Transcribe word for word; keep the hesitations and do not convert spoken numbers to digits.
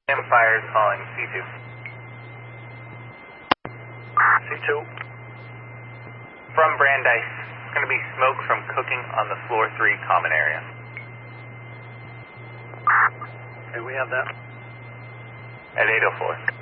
Fires calling C two. C two. From Brandeis. It's going to be smoke from cooking on the floor three common area. Okay, we have that. At eight oh four.